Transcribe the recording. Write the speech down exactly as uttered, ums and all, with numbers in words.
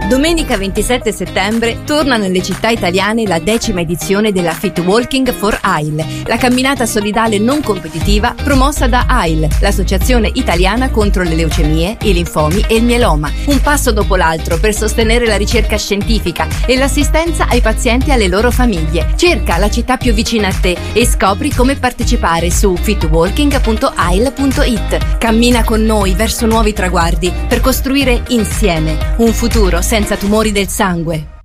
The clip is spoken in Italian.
Domenica ventisette settembre torna nelle città italiane la decima edizione della Fit Walking for A I L, la camminata solidale non competitiva promossa da A I L, l'associazione italiana contro le leucemie, i linfomi e il mieloma. Un passo dopo l'altro per sostenere la ricerca scientifica e l'assistenza ai pazienti e alle loro famiglie. Cerca la città più vicina a te e scopri come partecipare su fitwalking punto a i l punto i t. Cammina con noi verso nuovi traguardi per costruire insieme un futuro senza tumori del sangue.